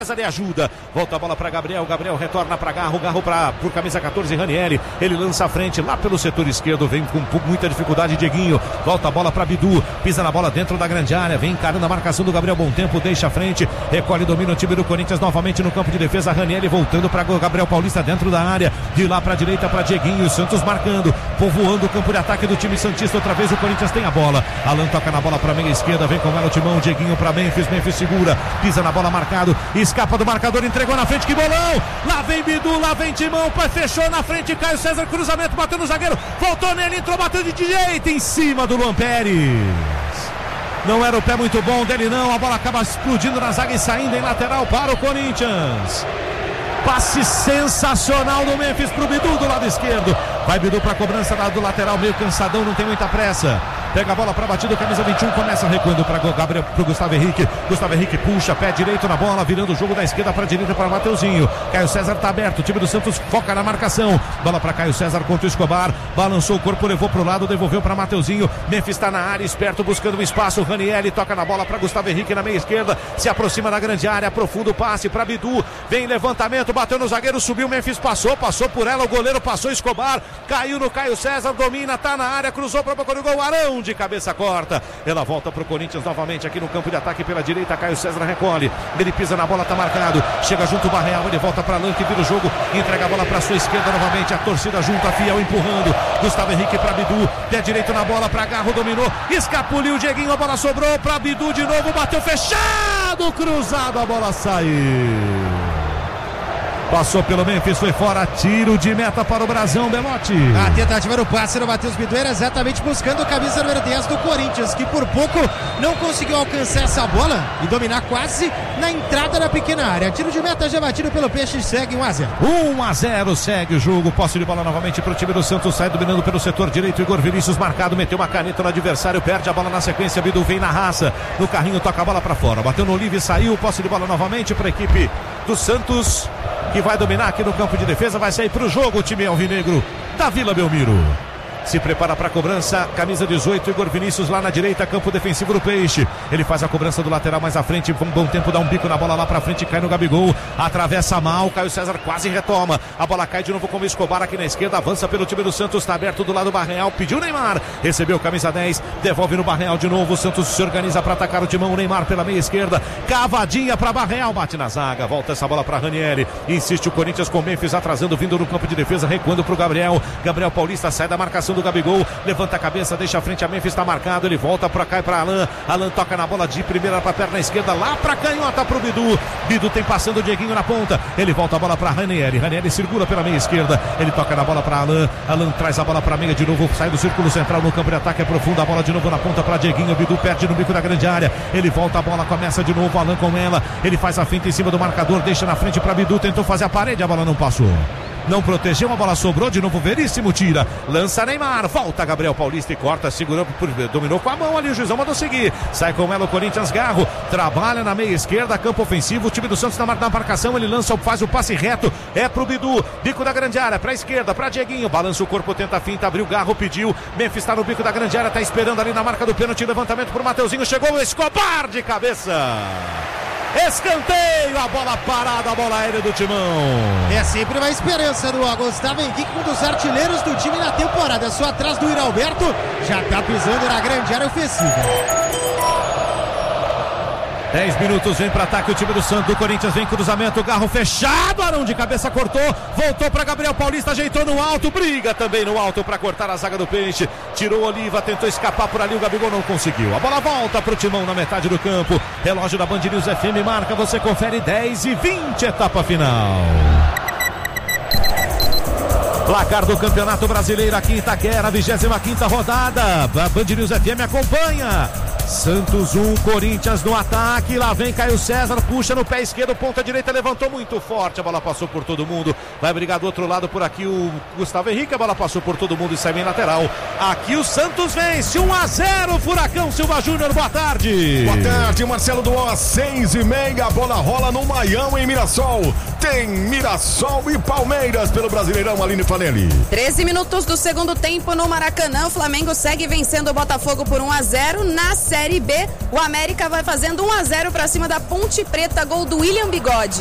César ajuda, volta a bola para Gabriel retorna para Garro por camisa 14, Ranieri, ele lança à frente lá pelo setor esquerdo, vem com muita dificuldade Dieguinho, volta a bola para Bidu, pisa na bola dentro da grande área, vem encarando a marcação do Gabriel, bom tempo, deixa à frente, recolhe, domina o time do Corinthians novamente no campo de defesa, Ranieri voltando para Gabriel Paulista dentro da área, de lá para a direita para Dieguinho, Santos marcando, povoando o campo de ataque do time santista, outra vez o Corinthians tem a bola, Alan toca na bola para meia esquerda, vem com ela o Timão, Dieguinho para Memphis segura, pisa na bola marcado, escapa do marcador, entregou na frente, que bolão, lá vem Bidu, lá vem Timão, fechou na frente, Caio César, cruzamento, bateu no zagueiro, voltou nele, entrou, bateu de direita em cima do Luan Pérez, não era o pé muito bom dele não, a bola acaba explodindo na zaga e saindo em lateral para o Corinthians. Passe sensacional do Memphis pro Bidu do lado esquerdo, vai Bidu pra cobrança do lateral, meio cansadão, não tem muita pressa, pega a bola pra batida, camisa 21, começa recuando pra Gabriel, pro Gustavo Henrique puxa, pé direito na bola, virando o jogo da esquerda pra direita para Mateuzinho, Caio César tá aberto, o time do Santos foca na marcação, bola pra Caio César contra o Escobar, balançou o corpo, levou pro lado, devolveu pra Mateuzinho, Memphis tá na área, esperto, buscando o espaço, Ranieri toca na bola pra Gustavo Henrique na meia esquerda, se aproxima da grande área, aprofunda o passe pra Bidu, vem levantamento, bateu no zagueiro, subiu, Memphis passou por ela, o goleiro passou, Escobar, caiu no Caio César, domina, tá na área, cruzou pra boca do gol, Arão de cabeça corta, ela volta pro Corinthians novamente aqui no campo de ataque pela direita, Caio César recolhe, ele pisa na bola, tá marcado, chega junto o Barreal, ele volta pra Lan, que vira o jogo, entrega a bola pra sua esquerda novamente, a torcida junto, a Fiel empurrando, Gustavo Henrique pra Bidu, pé direito na bola pra Garro, dominou, escapuliu o Dieguinho, a bola sobrou pra Bidu de novo, bateu fechado, cruzado, a bola saiu. Passou pelo Memphis, foi fora, tiro de meta para o Brasão, Belotti. A tentativa do passe no Matheus Bidu era exatamente buscando a camisa número 10 do Corinthians, que por pouco não conseguiu alcançar essa bola e dominar quase na entrada da pequena área. Tiro de meta já batido pelo Peixe, segue 1-0. 1-0, segue o jogo, posse de bola novamente para o time do Santos, sai dominando pelo setor direito, Igor Vinícius marcado, meteu uma caneta no adversário, perde a bola na sequência, Bidu vem na raça, no carrinho toca a bola para fora, bateu no Olive e saiu, posse de bola novamente para a equipe do Santos, que vai dominar aqui no campo de defesa, vai sair para o jogo o time alvinegro da Vila Belmiro. Se prepara para a cobrança, camisa 18, Igor Vinícius lá na direita, campo defensivo do Peixe. Ele faz a cobrança do lateral mais à frente, um bom tempo, dá um bico na bola lá pra frente, cai no Gabigol, atravessa mal, Caio César quase retoma, a bola cai de novo com o Escobar aqui na esquerda, avança pelo time do Santos, tá aberto do lado do Barreal, pediu o Neymar, recebeu camisa 10, devolve no Barreal de novo, o Santos se organiza para atacar o timão, o Neymar pela meia esquerda, cavadinha para Barreal, bate na zaga, volta essa bola para Ranieri, insiste o Corinthians com o Memphis atrasando, vindo no campo de defesa, recuando pro Gabriel Paulista sai da marcação do Gabigol, levanta a cabeça, deixa a frente, a Memphis está marcado, ele volta para cá e para Alan toca na bola de primeira para perna esquerda, lá para canhota pro Bidu tem passando o Dieguinho na ponta, ele volta a bola para Ranieri circula pela meia esquerda, ele toca na bola para Alan traz a bola para meia de novo, sai do círculo central no campo de ataque, aprofunda a bola de novo na ponta para Dieguinho, Bidu perde no bico da grande área, ele volta a bola, começa de novo, Alan com ela, ele faz a finta em cima do marcador, deixa na frente para Bidu, tentou fazer a parede, a bola não passou. Não protegeu, a bola sobrou, de novo Veríssimo tira, lança Neymar, volta Gabriel Paulista e corta, segurou, dominou com a mão ali, o juizão mandou seguir, sai com ela o Corinthians, Garro, trabalha na meia esquerda, campo ofensivo, o time do Santos na marcação, ele lança, faz o passe reto, é pro Bidu, bico da grande área, pra esquerda, pra Dieguinho, balança o corpo, tenta a finta, abriu, Garro pediu, Memphis tá no bico da grande área, tá esperando ali na marca do pênalti, levantamento pro Mateuzinho, chegou o Escobar de cabeça. Escanteio, a bola parada, a bola aérea do timão. É sempre uma esperança do Gustavo Henrique, um dos artilheiros do time na temporada, só atrás do Iralberto, já tá pisando na grande área ofensiva. 10 minutos, vem para ataque o time do Santos, do Corinthians, vem cruzamento, Garro fechado, Arão de cabeça cortou, voltou para Gabriel Paulista, ajeitou no alto, briga também no alto para cortar a zaga do Peixe, tirou Oliva, tentou escapar por ali, o Gabigol não conseguiu, a bola volta pro timão na metade do campo, relógio da Band News FM marca, você confere 10:20, etapa final. Placar do Campeonato Brasileiro aqui em Itaquera, 25ª rodada, a Band News FM acompanha. Santos 1, Corinthians no ataque, lá vem Caio César, puxa no pé esquerdo, ponta direita, levantou muito forte, a bola passou por todo mundo, vai brigar do outro lado por aqui o Gustavo Henrique, a bola passou por todo mundo e sai bem lateral, aqui o Santos vence, 1-0, Furacão Silva Júnior, boa tarde. Boa tarde, Marcelo do 6:30, a bola rola no Maião em Mirassol, tem Mirassol e Palmeiras pelo Brasileirão, Aline Fanelli. 13 minutos do segundo tempo no Maracanã, o Flamengo segue vencendo o Botafogo por 1-0 na série Série B. O América vai fazendo 1-0 para cima da Ponte Preta, gol do William Bigode.